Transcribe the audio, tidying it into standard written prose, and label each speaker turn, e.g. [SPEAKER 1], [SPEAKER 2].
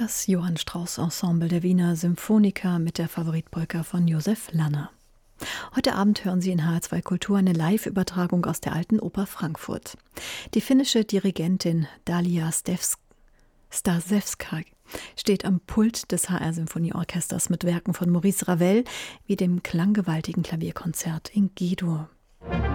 [SPEAKER 1] Das Johann Strauss Ensemble der Wiener Symphoniker mit der Favoritpolka von Josef Lanner. Heute Abend hören Sie in HR2 Kultur eine Live-Übertragung aus der Alten Oper Frankfurt. Die finnische Dirigentin Dalia Stasevska steht am Pult des HR-Symphonieorchesters mit Werken von Maurice Ravel wie dem klanggewaltigen Klavierkonzert in G-Dur.